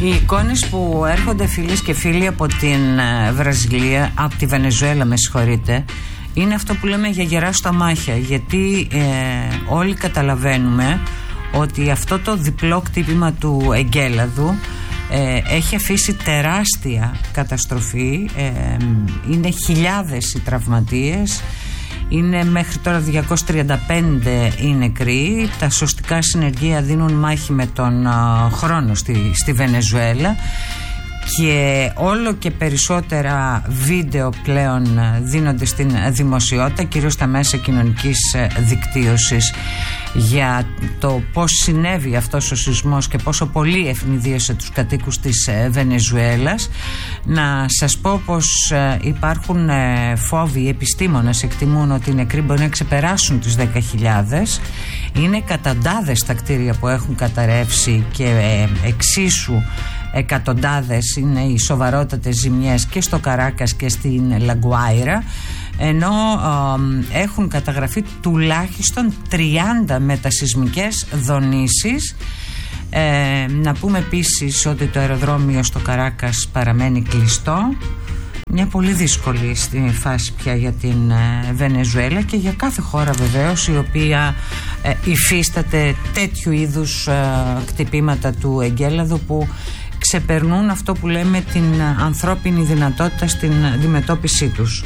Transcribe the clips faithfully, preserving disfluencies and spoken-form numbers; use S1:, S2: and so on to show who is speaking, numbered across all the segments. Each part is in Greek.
S1: Οι εικόνες που έρχονται, φίλες και φίλοι, από την Βραζιλία, από τη Βενεζουέλα με συγχωρείτε, είναι αυτό που λέμε για γερά στα μάχια, γιατί ε, όλοι καταλαβαίνουμε ότι αυτό το διπλό κτύπημα του εγκέλαδου ε, έχει αφήσει τεράστια καταστροφή, ε, είναι χιλιάδες οι τραυματίες, είναι μέχρι τώρα διακόσιοι τριάντα πέντε οι νεκροί. Τα σωστικά συνεργεία δίνουν μάχη με τον α, χρόνο στη, στη Βενεζουέλα, και όλο και περισσότερα βίντεο πλέον δίνονται στην δημοσιότητα, κυρίως στα μέσα κοινωνικής δικτύωσης, για το πώς συνέβη αυτός ο σεισμός και πόσο πολύ ευνηδίασε τους κατοίκους της Βενεζουέλας. Να σας πω πως υπάρχουν φόβοι, οι επιστήμονες εκτιμούν ότι οι νεκροί μπορεί να ξεπεράσουν τις δέκα χιλιάδες. Είναι εκατοντάδες τα κτίρια που έχουν καταρρεύσει και εξίσου εκατοντάδες είναι οι σοβαρότατες ζημιές και στο Καράκας και στην Λαγκουάιρα, ενώ ε, έχουν καταγραφεί τουλάχιστον τριάντα μετασεισμικές δονήσεις. Ε, να πούμε επίσης ότι το αεροδρόμιο στο Καράκας παραμένει κλειστό. Μια πολύ δύσκολη στη φάση πια για την ε, Βενεζουέλα και για κάθε χώρα βεβαίως η οποία ε, υφίσταται τέτοιου είδους ε, κτυπήματα του εγκέλαδου που ξεπερνούν αυτό που λέμε την ανθρώπινη δυνατότητα στην αντιμετώπιση τους.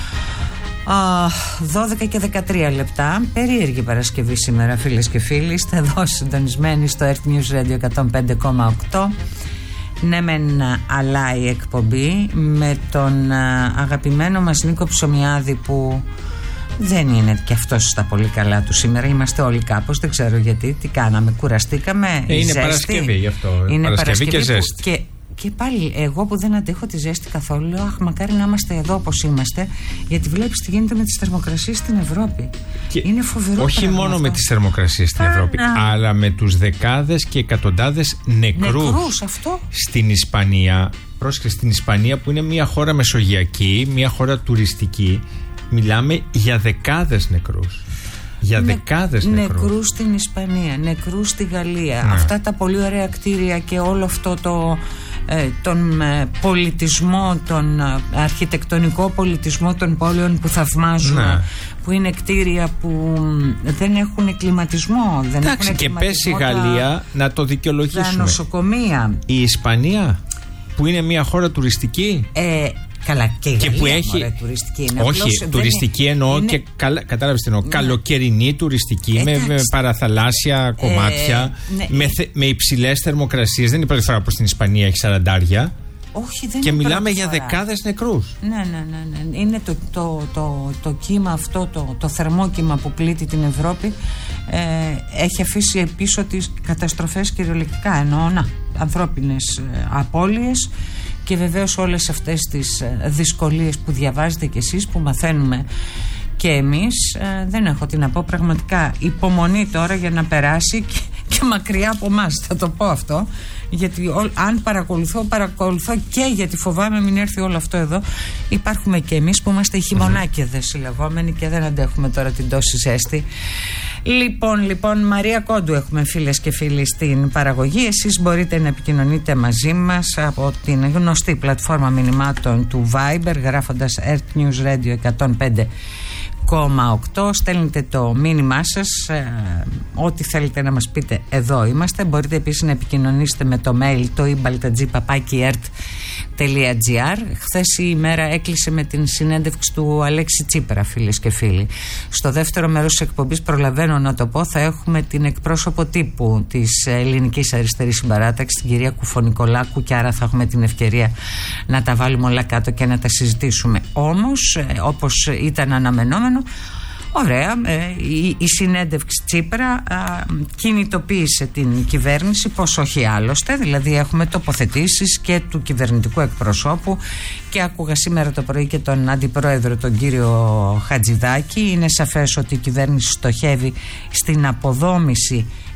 S1: δώδεκα και δεκατρία λεπτά, περίεργη Παρασκευή σήμερα, φίλες και φίλοι. Είστε εδώ συντονισμένοι στο Earth News Radio εκατόν πέντε κόμμα οκτώ. Ναι μεν, αλλά η εκπομπή με τον αγαπημένο μας Νίκο Ψωμιάδη, που δεν είναι και αυτός στα πολύ καλά του σήμερα. Είμαστε όλοι κάπως, δεν ξέρω γιατί. Τι κάναμε, κουραστήκαμε.
S2: Ε, είναι ζέστη. Παρασκευή γι' αυτό.
S1: Είναι
S2: Παρασκευή,
S1: Παρασκευή
S2: και ζέστη.
S1: Και, και πάλι εγώ που δεν αντέχω τη ζέστη καθόλου, λέω αχ, μακάρι να είμαστε εδώ όπως είμαστε, γιατί βλέπεις τι γίνεται με τις θερμοκρασίες στην Ευρώπη. Και είναι φοβερό.
S2: Όχι μόνο αυτό. Με τις θερμοκρασίες στην Άρα. Ευρώπη, αλλά με τους δεκάδες και εκατοντάδες νεκρούς.
S1: Νεκρούς, αυτό.
S2: Στην Ισπανία, πρόσεχε, στην Ισπανία που είναι μια χώρα μεσογειακή, μια χώρα τουριστική. Μιλάμε για δεκάδες νεκρούς. Για
S1: Νε,
S2: δεκάδες νεκρούς.
S1: Νεκρούς στην Ισπανία, νεκρούς στη Γαλλία. Ναι. Αυτά τα πολύ ωραία κτίρια και όλο αυτό το, ε, τον ε, πολιτισμό, τον ε, αρχιτεκτονικό πολιτισμό των πόλεων που θαυμάζουμε. Ναι. Που είναι κτίρια που δεν έχουν κλιματισμό. Δεν
S2: Εντάξει, έχουν και πέσει η Γαλλία τα, να το δικαιολογήσουμε.
S1: Τα νοσοκομεία.
S2: Η Ισπανία που είναι μια χώρα τουριστική.
S1: Ε, Καλά, και, η
S2: και
S1: Γαλλία,
S2: που έχει.
S1: Μωρέ, τουριστική είναι.
S2: Όχι,
S1: απλώς,
S2: τουριστική
S1: είναι,
S2: εννοώ
S1: είναι,
S2: και. Κατάλαβε τι εννοώ. Ναι. Καλοκαιρινή τουριστική, με, με παραθαλάσσια κομμάτια, ε, ναι, με, θε, με υψηλές θερμοκρασίες. Δεν είναι η πρώτη φορά που στην Ισπανία έχει σαραντάρια.
S1: Όχι, δεν
S2: και
S1: είναι
S2: μιλάμε
S1: για
S2: φορά. δεκάδες νεκρούς.
S1: Ναι, ναι, ναι, ναι. Είναι το, το, το, το κύμα αυτό, το, το θερμό κύμα που πλήττει την Ευρώπη. Ε, έχει αφήσει πίσω τις καταστροφές κυριολεκτικά. Εννοώ, να, ανθρώπινες ε, απώλειες. Και βεβαίως όλες αυτές τις δυσκολίες που διαβάζετε κι εσείς, που μαθαίνουμε και εμείς, ε, δεν έχω τι να πω, πραγματικά υπομονή τώρα για να περάσει και, και μακριά από εμάς, θα το πω αυτό, γιατί ό, αν παρακολουθώ, παρακολουθώ και γιατί φοβάμαι μην έρθει όλο αυτό εδώ. Υπάρχουμε και εμείς που είμαστε οι χειμωνάκηδες συλλογόμενοι και δεν αντέχουμε τώρα την τόση ζέστη. Λοιπόν, λοιπόν, Μαρία Κόντου έχουμε, φίλες και φίλοι, στην παραγωγή. Εσείς μπορείτε να επικοινωνείτε μαζί μας από την γνωστή πλατφόρμα μηνυμάτων του Viber, γράφοντας Earth News Radio εκατόν πέντε κόμμα οκτώ. Στέλνετε το μήνυμά σας, ε, ό,τι θέλετε να μας πείτε, εδώ είμαστε. Μπορείτε επίσης να επικοινωνήσετε με το mail το ibaltadji παπάκι ert τελεία gr. Χθες η ημέρα έκλεισε με την συνέντευξη του Αλέξη Τσίπρα, φίλες και φίλοι. Στο δεύτερο μέρος της εκπομπής, προλαβαίνω να το πω, θα έχουμε την εκπρόσωπο τύπου της Ελληνικής Αριστερής Συμπαράταξης, την κυρία Κουφονικολάκου, και άρα θα έχουμε την ευκαιρία να τα βάλουμε όλα κάτω και να τα συζητήσουμε. Όμως, ε, όπως ήταν αναμενόμενο, ωραία, ε, η, η συνέντευξη Τσίπρα α, κινητοποίησε την κυβέρνηση, πως όχι άλλωστε, δηλαδή έχουμε τοποθετήσεις και του κυβερνητικού εκπροσώπου, και άκουγα σήμερα το πρωί και τον αντιπρόεδρο, τον κύριο Χατζηδάκη. Είναι σαφές ότι η κυβέρνηση στοχεύει στην αποδόμηση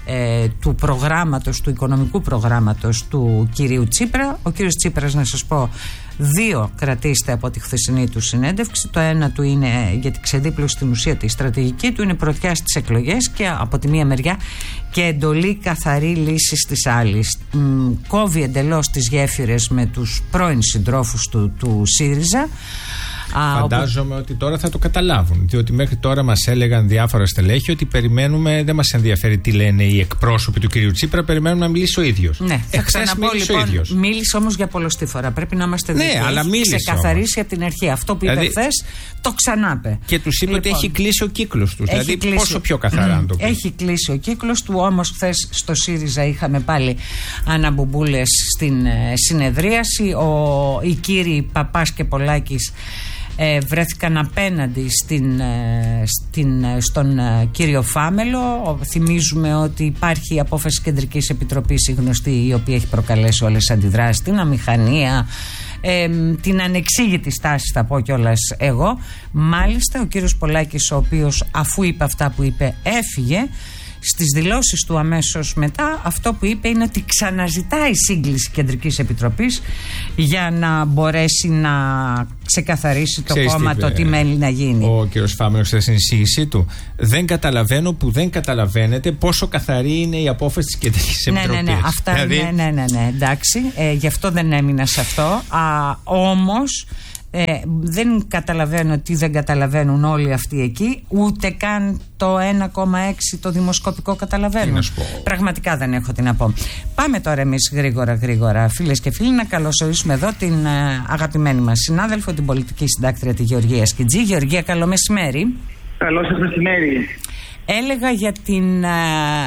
S1: ε, του προγράμματος, του οικονομικού προγράμματος του κυρίου Τσίπρα. Ο κύριος Τσίπρας, να σας πω, δύο κρατήστε από τη χθεσινή του συνέντευξη. Το ένα του είναι για την ξεδίπλωση στην ουσία τη στρατηγική του, είναι πρωτιά στις εκλογές και από τη μία μεριά και εντολή καθαρή λύση της άλλης. Κόβει εντελώς τις γέφυρες με τους πρώην συντρόφους του, του ΣΥΡΙΖΑ.
S2: Φαντάζομαι όπου... ότι τώρα θα το καταλάβουν. Διότι μέχρι τώρα μας έλεγαν διάφορα στελέχη ότι περιμένουμε, δεν μας ενδιαφέρει τι λένε οι εκπρόσωποι του κυρίου Τσίπρα, περιμένουμε να μιλήσει ο ίδιος.
S1: Ναι, θα ξαναπώ λοιπόν. Μίλησε όμως για πολλωστή φορά. Πρέπει να είμαστε δίκαιοι. Ναι, αλλά μίλησε. Ξεκαθαρίσει από την αρχή. Αυτό που είπε δηλαδή... χθες το ξανάπε.
S2: Και τους είπε λοιπόν, ότι έχει κλείσει ο κύκλος του. Δηλαδή, κλείσει... πόσο πιο καθαρά να το πει.
S1: Έχει κλείσει ο κύκλος του, όμως χθες στο ΣΥΡΙΖΑ είχαμε πάλι αναμπουμπούλες στην ε, συνεδρίαση. Ο, οι κύριοι Παπάς και Πολάκης Ε, βρέθηκαν απέναντι στην, ε, στην, ε, στον ε, κύριο Φάμελο. Θυμίζουμε ότι υπάρχει η απόφαση Κεντρικής Επιτροπής, η γνωστή, η οποία έχει προκαλέσει όλες τις αντιδράσεις, την αμηχανία, ε, την ανεξήγητη στάση, θα πω κιόλας εγώ. Μάλιστα ο κύριος Πολάκης, ο οποίος αφού είπε αυτά που είπε έφυγε, στις δηλώσεις του αμέσως μετά αυτό που είπε είναι ότι ξαναζητάει σύγκληση Κεντρικής Επιτροπής για να μπορέσει να ξεκαθαρίσει το Ξέρεις κόμμα τι, το τι μέλη να γίνει.
S2: Ο κ. Φάμελος στην εισήγησή του: δεν καταλαβαίνω που δεν καταλαβαίνετε πόσο καθαρή είναι η απόφαση της Κεντρικής
S1: ναι,
S2: Επιτροπής.
S1: Ναι, ναι, αυτά, δηλαδή... ναι, ναι, ναι, ναι, εντάξει, ε, γι' αυτό δεν έμεινα σε αυτό. Α, όμως Ε, δεν καταλαβαίνω τι δεν καταλαβαίνουν όλοι αυτοί εκεί, ούτε καν το ένα κόμμα έξι το δημοσκοπικό καταλαβαίνουν. Πραγματικά δεν έχω τι να πω. Πάμε τώρα εμείς γρήγορα γρήγορα, φίλες και φίλοι, να καλωσορίσουμε εδώ την ε, αγαπημένη μας συνάδελφο, την πολιτική συντάκτρια, τη Γεωργία Σκιτζή. Γεωργία, καλό μεσημέρι.
S3: Καλό σας μεσημέρι.
S1: Έλεγα για την ε,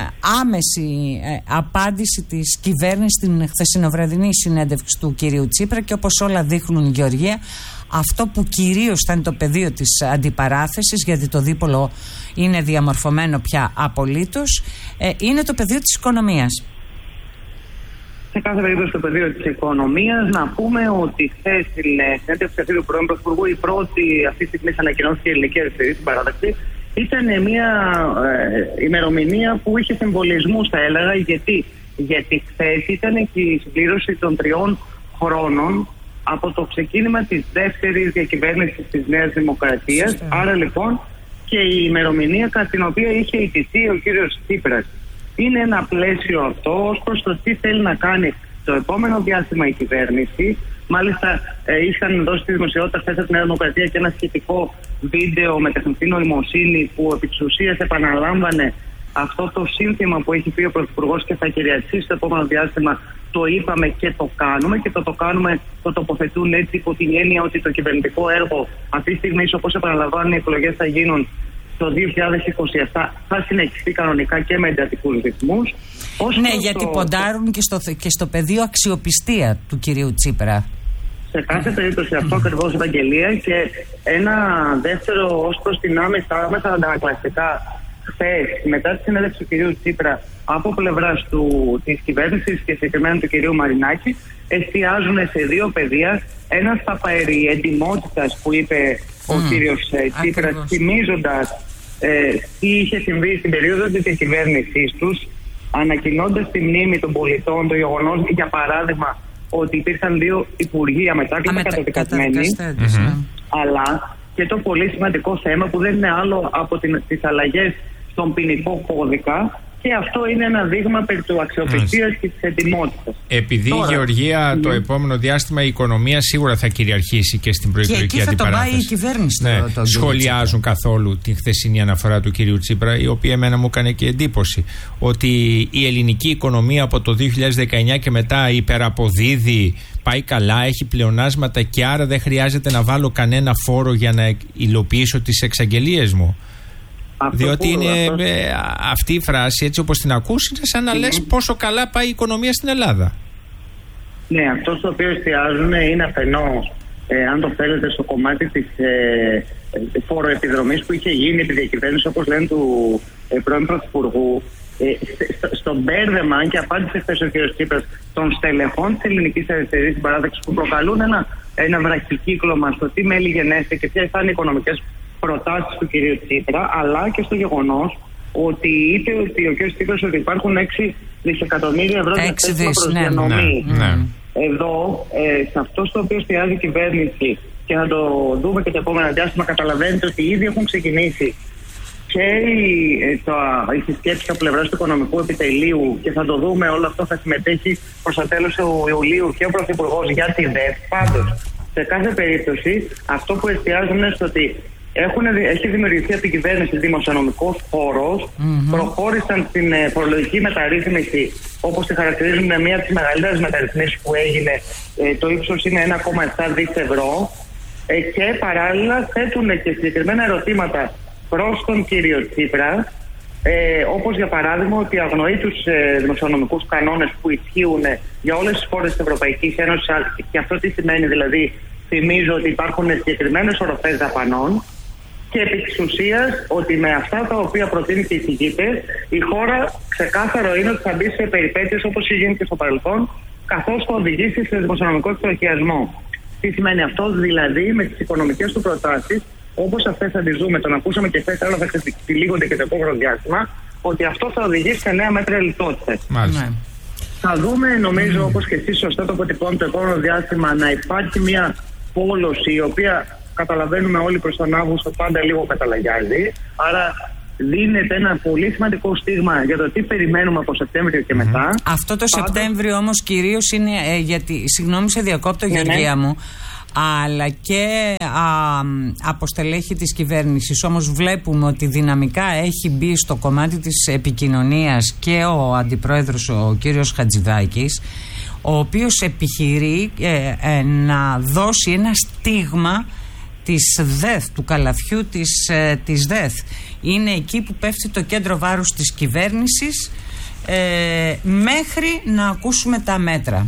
S1: άμεση ε, απάντηση της κυβέρνησης στην χθεσινοβραδινή συνέντευξη του κυρίου Τσίπρα και όπως όλα δείχνουν, Γεωργία, αυτό που κυρίως θα είναι το πεδίο της αντιπαράθεσης, γιατί το δίπολο είναι διαμορφωμένο πια απολύτως, ε, είναι το πεδίο της οικονομίας.
S3: Σε κάθε περίπτωση το πεδίο της οικονομίας, να πούμε ότι χθες στην συνέντευξη αυτή του πρώην Πρωθυπουργού, η πρώτη αυτή τη στιγμή ανακοινώθηκε η Ελληνική Αριστερή στην παράταξη, ήταν μια ε, ημερομηνία που είχε συμβολισμούς, θα έλεγα, γιατί, γιατί χθες ήταν και η συμπλήρωση των τριών χρόνων από το ξεκίνημα της δεύτερης διακυβέρνησης της Νέας Δημοκρατίας. Άρα λοιπόν και η ημερομηνία κατά την οποία είχε ιτηθεί ο κύριος Τσίπρας. Είναι ένα πλαίσιο αυτό ως προς το τι θέλει να κάνει το επόμενο διάστημα η κυβέρνηση. Μάλιστα ε, είχαν δώσει τη δημοσιότητα χθες από τη Νέα Δημοκρατία και ένα σχετικό βίντεο με τεχνητή νοημοσύνη που επί της ουσίας επαναλάμβανε αυτό το σύνθημα που έχει πει ο Πρωθυπουργός και θα κυριαρχήσει στο επόμενο διάστημα. Το είπαμε και το κάνουμε, και το το κάνουμε, το τοποθετούν έτσι υπό την έννοια ότι το κυβερνητικό έργο αυτή τη στιγμή, όπως επαναλαμβάνουν, οι εκλογές θα γίνουν το δύο χιλιάδες είκοσι επτά, θα συνεχιστεί κανονικά και με εντατικούς ρυθμούς.
S1: Ναι, γιατί το... ποντάρουν και στο, και στο πεδίο αξιοπιστία του κυρίου Τσίπρα.
S3: Σε κάθε περίπτωση αυτό ακριβώς, Ευαγγελία. Και ένα δεύτερο ως προς την άμεσα, άμεσα αντανακλαστικά. Χθες, μετά τη συνέντευξη του κυρίου Τσίπρα από πλευράς της κυβέρνησης και συγκεκριμένα του κυρίου Μαρινάκη, εστιάζουν σε δύο πεδία. Ένα στα περί ετοιμότητας που είπε mm, ο κύριος Τσίπρας, θυμίζοντας ε, τι είχε συμβεί στην περίοδο της διακυβέρνησής τους, ανακοινώντας τη μνήμη των πολιτών, το γεγονός, για παράδειγμα, ότι υπήρχαν δύο υπουργεία μετάκλητα καταδικασμένοι, mm-hmm. αλλά και το πολύ σημαντικό θέμα που δεν είναι άλλο από την, τις αλλαγές στον ποινικό κώδικα, και αυτό είναι ένα δείγμα περί του αξιοπιστίας και της ετοιμότητας.
S2: Επειδή, Τώρα, Γεωργία, το ναι. επόμενο διάστημα η οικονομία σίγουρα θα κυριαρχήσει και στην προεκλογική αντιπαράθεση.
S1: Και εκεί θα το πάει η κυβέρνηση.
S2: Ναι.
S1: Το, το
S2: Σχολιάζουν καθόλου την χθεσινή αναφορά του κυρίου Τσίπρα, η οποία εμένα μου έκανε και εντύπωση, ότι η ελληνική οικονομία από το δύο χιλιάδες δεκαεννιά και μετά υπεραποδίδει, πάει καλά, έχει πλεονάσματα και άρα δεν χρειάζεται να βάλω κανένα φόρο για να υλοποιήσω τις εξαγγελίες μου. Αυτό Διότι που, είναι αυτό... ε, αυτή η φράση, έτσι όπως την ακούς, είναι σαν να mm-hmm. λες πόσο καλά πάει η οικονομία στην Ελλάδα.
S3: Ναι, αυτό στο οποίο εστιάζουν είναι αφενός, ε, αν το θέλετε, στο κομμάτι της ε, φοροεπιδρομής που είχε γίνει επί διακυβέρνηση, όπως λένε, του ε, πρώην Πρωθυπουργού. Ε, στο, στο μπέρδεμα, αν και απάντησε χθες ο κ. Τσίπρας, των στελεχών της Ελληνικής Αριστερής στην παράταξη, που προκαλούν ένα, ένα βραχικύκλωμα στο τι μέλη γενέστε και ποιες θα είναι οι οικονομικές προτάσεις του κ. Τσίπρα, αλλά και στο γεγονός ότι είπε ότι ο κ. Τσίπρας ότι υπάρχουν έξι δισεκατομμύρια ευρώ για προσδιανομή.
S2: Ναι, ναι.
S3: Εδώ, ε, σε αυτό στο οποίο εστιάζει η κυβέρνηση, και να το δούμε και το επόμενο διάστημα, καταλαβαίνετε ότι ήδη έχουν ξεκινήσει και οι, το, οι συσκέψεις από πλευράς του Οικονομικού Επιτελείου, και θα το δούμε, όλο αυτό θα συμμετέχει προς το τέλος του Ιουλίου και ο Πρωθυπουργός για τη ΔΕΘ. Πάντως, σε κάθε περίπτωση, αυτό που εστιάζουν είναι στο ότι έχουν, έχει δημιουργηθεί από την κυβέρνηση δημοσιονομικός χώρος, mm-hmm. προχώρησαν στην ε, φορολογική μεταρρύθμιση, όπως τη χαρακτηρίζουν, μία από τις μεγαλύτερες μεταρρυθμίσεις που έγινε, ε, το ύψος είναι ένα κόμμα επτά δισεκατομμύρια ευρώ, ε, και παράλληλα θέτουν και συγκεκριμένα ερωτήματα προς τον κύριο Τσίπρα, ε, όπως για παράδειγμα ότι αγνοεί τους ε, δημοσιονομικούς κανόνες που ισχύουν για όλες τις χώρες της Ευρωπαϊκής Ένωσης, και αυτό τι σημαίνει, δηλαδή θυμίζω ότι υπάρχουν συγκεκριμένες οροφές δαπανών, και επί της ουσίας ότι με αυτά τα οποία προτείνει και εισηγείται, η χώρα ξεκάθαρο είναι ότι θα μπει σε περιπέτειες όπως είχε γίνει και στο παρελθόν, καθώς θα οδηγήσει σε δημοσιονομικό εξορχιασμό. Τι σημαίνει αυτό? Δηλαδή με τις οικονομικές του προτάσεις, όπως αυτές θα τις δούμε, τον ακούσαμε και χθες, αλλά θα ξετυλίγονται και το επόμενο διάστημα, ότι αυτό θα οδηγήσει σε νέα μέτρα λιτότητας.
S2: Μάλιστα.
S3: Θα δούμε, νομίζω, mm. όπως και εσείς σωστά το αποτυπώνετε, το επόμενο διάστημα να υπάρχει μια πόλωση, η οποία καταλαβαίνουμε όλοι προς τον Αύγουστο πάντα λίγο καταλαγιάζει. Άρα δίνεται ένα πολύ σημαντικό στίγμα για το τι περιμένουμε από Σεπτέμβριο και μετά.
S1: Αυτό το Πάντα... Σεπτέμβριο όμως κυρίως είναι ε, γιατί, συγγνώμη σε διακόπτω, ναι, Γεωργία ναι. μου, αλλά και α, από στελέχη της κυβέρνησης. Όμως βλέπουμε ότι δυναμικά έχει μπει στο κομμάτι της επικοινωνίας και ο αντιπρόεδρος ο κύριος Χατζηδάκης, ο οποίος επιχειρεί ε, ε, να δώσει ένα στίγμα της ΔΕΘ, του καλαθιού της, ε, της ΔΕΘ. Είναι εκεί που πέφτει το κέντρο βάρους της κυβέρνησης ε, μέχρι να ακούσουμε τα μέτρα.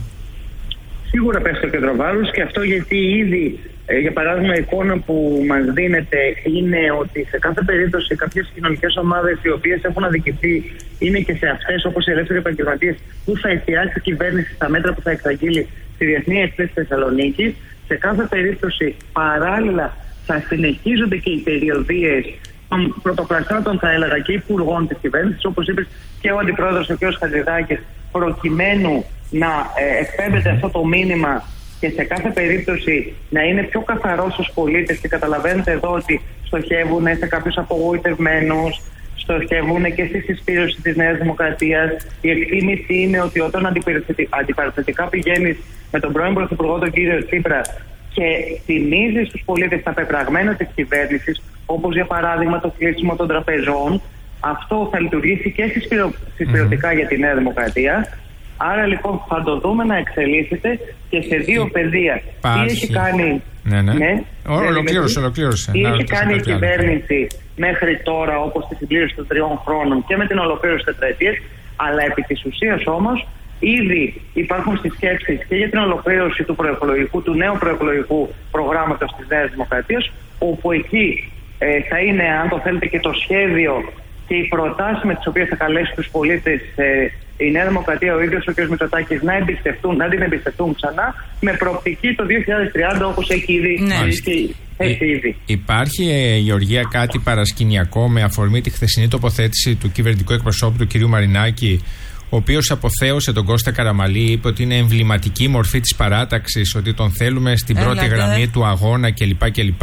S3: Σίγουρα πέφτει το κέντρο βάρους, και αυτό γιατί ήδη, ε, για παράδειγμα, η εικόνα που μας δίνεται είναι ότι σε κάθε περίπτωση κάποιες κοινωνικές ομάδες οι οποίες έχουν αδικηθεί είναι και σε αυτές, όπως οι ελεύθεροι επαγγελματίες, που θα εστιάσει η κυβέρνηση στα μέτρα που θα εξαγγείλει στη Διεθνή Έκθεση Θεσσαλονίκης. Σε κάθε περίπτωση, παράλληλα, θα συνεχίζονται και οι περιοδίες των πρωτοκρατών, θα έλεγα, και υπουργών της κυβέρνησης, όπως είπε και ο αντιπρόεδρος ο κ. Χατζηδάκης, προκειμένου να ε, εκπέμπεται αυτό το μήνυμα και σε κάθε περίπτωση να είναι πιο καθαρός στους πολίτες. Και καταλαβαίνετε εδώ ότι στοχεύουν σε κάποιους απογοητευμένους, στοχεύουν και στη συσπήρωση της Νέας Δημοκρατίας. Η εκτίμηση είναι ότι όταν αντιπαραθετικά πηγαίνεις με τον πρώην Πρωθυπουργό, τον κύριο Τσίπρα, και θυμίζει στους πολίτες τα πεπραγμένα της κυβέρνησης, όπως για παράδειγμα το κλείσιμο των τραπεζών, αυτό θα λειτουργήσει και συσπηρωτικά mm-hmm. για τη Νέα Δημοκρατία. Άρα λοιπόν θα το δούμε να εξελίσσεται και σε δύο πεδία. Τι έχει κάνει,
S2: ναι, ναι. Ναι, ολοκλήρωσε, ολοκλήρωσε.
S3: Τι έχει κάνει η κυβέρνηση μέχρι τώρα, όπως τη συμπλήρωση των τριών χρόνων και με την ολοκλήρωση τετραετίας, αλλά επί της ουσίας όμως ήδη υπάρχουν στις σκέψεις και για την ολοκλήρωση του προεκλογικού, του νέου προεκλογικού προγράμματος της Νέας Δημοκρατίας, όπου εκεί ε, θα είναι, αν το θέλετε, και το σχέδιο και οι προτάσεις με τις οποίες θα καλέσει τους πολίτες ε, η Νέα Δημοκρατία, ο ίδιος ο κ. Μητσοτάκης, να εμπιστευτούν, να την εμπιστευτούν ξανά, με προοπτική το δύο χιλιάδες τριάντα, όπως έχει ήδη. Ναι. Έχει, έχει ήδη.
S2: Υπάρχει, ε, Γεωργία, κάτι παρασκηνιακό με αφορμή τη χθεσινή τοποθέτηση του κυβερνητικού εκπροσώπου του κ. Μαρινάκη, ο οποίος αποθέωσε τον Κώστα Καραμαλή, είπε ότι είναι εμβληματική μορφή της παράταξης, ότι τον θέλουμε στην Έλα, πρώτη γραμμή του αγώνα κλπ. κλπ.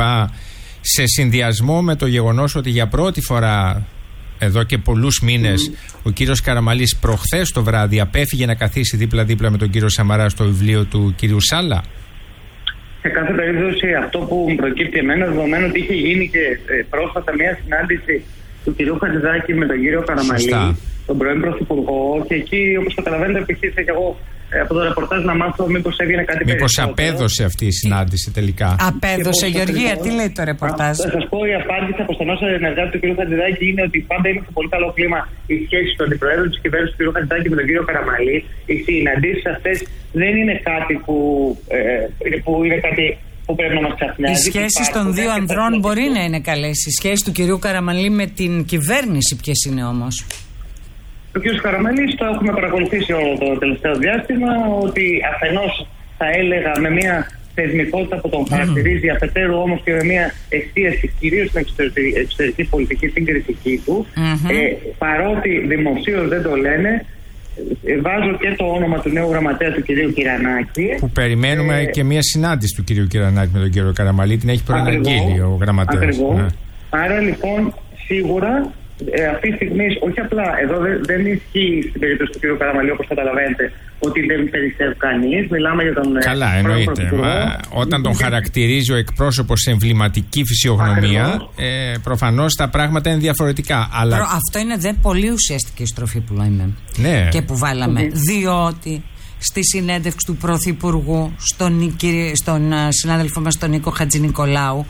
S2: Σε συνδυασμό με το γεγονός ότι για πρώτη φορά εδώ και πολλούς μήνες mm. ο κύριος Καραμαλής προχθές το βράδυ απέφυγε να καθίσει δίπλα-δίπλα με τον κύριο Σαμαρά στο βιβλίο του κύριου Σάλα.
S3: Σε κάθε περίπτωση αυτό που προκύπτει εμένα, δεδομένου ότι είχε γίνει και πρόσφατα μια συνάντηση του κυρίου Χατζηδάκη με τον κύριο Καραμαλή, Σωστά. τον πρώην Πρωθυπουργό, και εκεί, όπως καταλαβαίνετε, επιχείρησα και εγώ από το ρεπορτάζ να μάθω μήπως έβγαινε κάτι περισσότερο.
S2: Μήπως απέδωσε αυτή η συνάντηση τελικά.
S1: Απέδωσε, Γεωργία, τι λέει το ρεπορτάζ.
S3: Θα σας πω, η απάντηση από στενό συνεργάτη του κ. Χατζηδάκη είναι ότι πάντα είναι σε πολύ καλό κλίμα η σχέση του αντιπροέδρου της κυβέρνησης του κ. Χατζηδάκη με τον κύριο Καραμαλή. Οι συναντήσεις αυτές δεν είναι κάτι που, ε, που είναι κάτι που πρέπει να μας ξαφνιάζει.
S1: Οι σχέσεις των δύο ανδρών μπορεί να είναι καλές. Οι σχέσεις του κυρίου Καραμαλή με την κυβέρνηση ποιες είναι όμως?
S3: Ο κ. Καραμαλής το έχουμε παρακολουθήσει όλο το τελευταίο διάστημα, ότι αφενός θα έλεγα με μια θεσμικότητα που τον χαρακτηρίζει, mm. αφετέρου όμως και με μια εστίαση κυρίως στην εξωτερική, εξωτερική πολιτική, στην κριτική του. Mm-hmm. Ε, παρότι δημοσίως δεν το λένε, βάζω και το όνομα του νέου γραμματέα του κυρίου Κυρανάκη. Που
S2: περιμένουμε ε, και μια συνάντηση του κυρίου Κυρανάκη με τον κύριο Καραμαλή. Την έχει προαναγγείλει ο γραμματέας. Ναι.
S3: Άρα λοιπόν σίγουρα ε, αυτή τη στιγμή, όχι απλά εδώ δεν, δεν ισχύει στην περίπτωση του κύριου Καραμαλή, όπως καταλαβαίνετε, ότι δεν περισσεύει κανείς. Μιλάμε για τον.
S2: Καλά, εννοείται. Μα, όταν τον χαρακτηρίζει ο εκπρόσωπος σε εμβληματική φυσιογνωμία, ε, προφανώς τα πράγματα είναι διαφορετικά. Αλλά...
S1: Προ, αυτό είναι δε πολύ ουσιαστική στροφή που λέμε.
S2: Ναι.
S1: Και που βάλαμε. Mm-hmm. Διότι στη συνέντευξη του Πρωθυπουργού, στον, στον συνάδελφο μας τον Νίκο Χατζηνικολάου,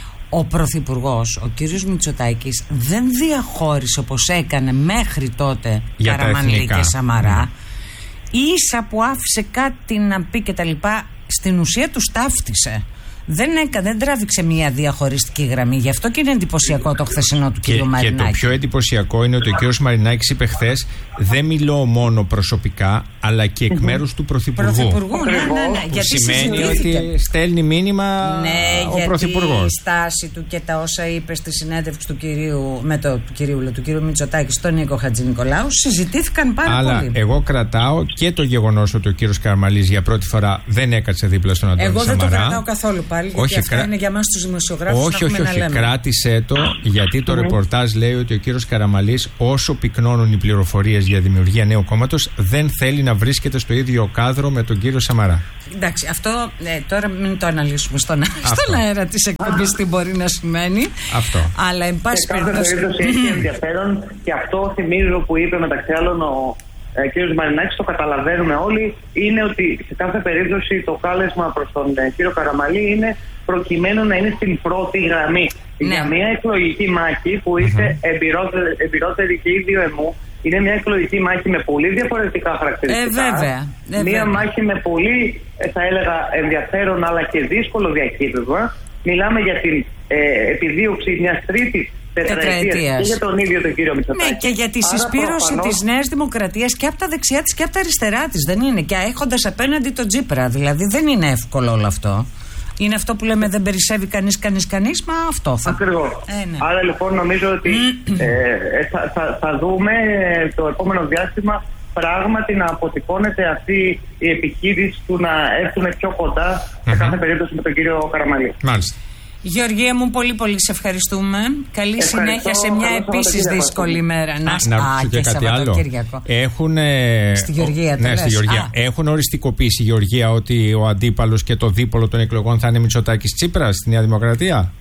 S1: ο Πρωθυπουργός, ο κύριος Μητσοτάκης, δεν διαχώρισε όπως έκανε μέχρι τότε Καραμανλή και Σαμαρά. Mm. Ίσα που άφησε κάτι να πει και τα λοιπά, στην ουσία τους ταύτισε. Δεν, έκα, δεν τράβηξε μια διαχωριστική γραμμή. Γι' αυτό και είναι εντυπωσιακό το χθεσινό του κ. Μαρινάκη.
S2: Και το πιο εντυπωσιακό είναι ότι ο κ. Μαρινάκης είπε χθες: δεν μιλώ μόνο προσωπικά, αλλά και εκ μέρους του Πρωθυπουργού.
S1: Πρωθυπουργού, ναι, ναι, ναι.
S2: Που σημαίνει ότι στέλνει μήνυμα
S1: ναι,
S2: ο Πρωθυπουργός.
S1: Η στάση του και τα όσα είπε στη συνέντευξη του κυρίου, με το του κυρίου, του κυρίου Μητσοτάκη στον Νίκο Χατζηνικολάου συζητήθηκαν πάρα
S2: αλλά
S1: πολύ.
S2: Εγώ κρατάω και το γεγονός ότι ο κ. Καραμαλής για πρώτη φορά δεν έκατσε δίπλα στον Αντώνη Σαμαρά.
S1: Εγώ δεν το κρατάω καθόλου πάλι. Γιατί όχι, αυτά κρα... είναι για μας τους δημοσιογράφους.
S2: Όχι, όχι, όχι. Κράτησε το, γιατί το ρεπορτάζ λέει ότι ο κύριος Καραμαλής, όσο πυκνώνουν οι πληροφορίες για δημιουργία νέου κόμματος, δεν θέλει να βρίσκεται στο ίδιο κάδρο με τον κύριο Σαμαρά.
S1: Εντάξει, αυτό ε, τώρα μην το αναλύσουμε στον, στον αέρα της εκπομπής τι μπορεί να σημαίνει.
S2: Αυτό.
S1: Αλλά εν πάση
S3: περιπτώσει έχει ενδιαφέρον και αυτό θυμίζω που είπε μεταξύ άλλων ο Ε, κύριος Μαρινάκης, το καταλαβαίνουμε όλοι, είναι ότι σε κάθε περίπτωση το κάλεσμα προς τον ε, κύριο Καραμαλή είναι προκειμένου να είναι στην πρώτη γραμμή. Ναι. Για μια εκλογική μάχη που είστε mm-hmm. εμπειρότεροι, εμπειρότεροι και οι δύο εμού, είναι μια εκλογική μάχη με πολύ διαφορετικά χαρακτηριστικά.
S1: Ε, βέβαια. Ε,
S3: μια
S1: βέβαια.
S3: μάχη με πολύ, ε, θα έλεγα, ενδιαφέρον αλλά και δύσκολο διακύβευμα. Μιλάμε για την ε, επιδίωξη μιας τρίτης τετραετίας και για τον ίδιο τον κύριο Μητσοτάκη.
S1: Ναι, και για τη συσπήρωση προφανώς... της Νέας Δημοκρατίας και από τα δεξιά της και από τα αριστερά της. Δεν είναι. Και έχοντας απέναντι τον Τσίπρα. Δηλαδή δεν είναι εύκολο όλο αυτό. Είναι αυτό που λέμε δεν περισσεύει κανείς, κανείς, κανείς, μα αυτό θα.
S3: Ακριβώς. Ε, ναι. Άρα λοιπόν νομίζω ότι ε, θα, θα, θα δούμε το επόμενο διάστημα πράγματι να αποτυπώνεται αυτή η επιχείρηση του να έρθουν πιο κοντά σε κάθε περίπτωση με τον κύριο Καραμαλή.
S2: Μάλιστα.
S1: Γεωργία μου, πολύ πολύ σε ευχαριστούμε. Καλή Ευχαριστώ, συνέχεια σε μια επίσης δύσκολη μέρα. Να
S2: ρωτήσω και κάτι άλλο. Έχουν,
S1: στη Γεωργία,
S2: ναι, στη Γεωργία. Έχουν οριστικοποιήσει η Γεωργία ότι ο αντίπαλος και το δίπολο των εκλογών θα είναι Μητσοτάκης Τσίπρας στη Νέα Δημοκρατία.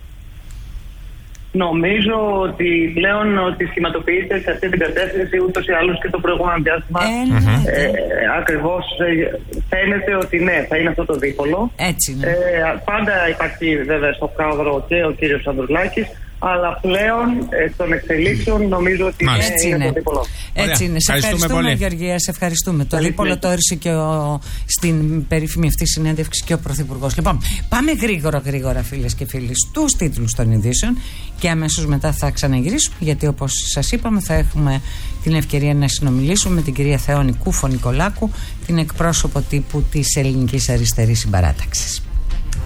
S3: Νομίζω ότι πλέον ότι σχηματοποιείται σε αυτή την κατεύθυνση ούτως ή άλλως και το προηγούμενο διάστημα. Ε, ε, ακριβώς ε, φαίνεται ότι ναι, θα είναι αυτό το δίπολο.
S1: Έτσι είναι.
S3: Ε, πάντα υπάρχει βέβαια στο κάδρο και ο κύριος Ανδρουλάκης, αλλά πλέον εκ των εξελίξεων νομίζω ότι ναι,
S1: έτσι είναι,
S3: είναι το δίπολο.
S1: Έτσι είναι. Σε ευχαριστούμε, πολύ. Γεωργία, σε ευχαριστούμε. Το δίπολο το όρισε και ο, στην περίφημη αυτή συνέντευξη και ο Πρωθυπουργός. Λοιπόν, πάμε γρήγορα, γρήγορα, φίλες και φίλοι, στους τίτλους των ειδήσεων και αμέσως μετά θα ξαναγυρίσουμε, γιατί όπως σας είπαμε, θα έχουμε την ευκαιρία να συνομιλήσουμε με την κυρία Θεόνη Κούφο Νικολάκου, την εκπρόσωπο τύπου της Ελληνικής Αριστερής Συμπαράταξης.